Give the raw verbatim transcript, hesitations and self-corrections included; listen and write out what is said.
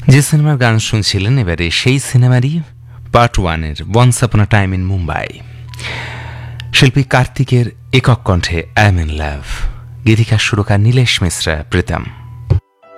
যে সিনেমার গান শুনছিলেন এবারে সেই সিনেমারই পার্ট ওয়ানের once upon a time in Mumbai. শিল্পী কার্তিকের একক কণ্ঠে আই এম ইন লাভ, গীতিকার সুরকার নীলেশ মিশ্রা প্রীতম।